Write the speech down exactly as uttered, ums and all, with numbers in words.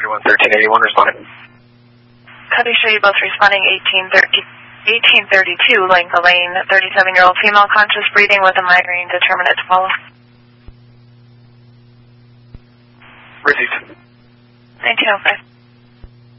thirty-one thirteen eighty-one responding. Copy, show you both responding eighteen thirty-two, Lanka Lane, thirty-seven-year-old female, conscious, breathing with a migraine, determinate to follow. Received. nineteen oh five.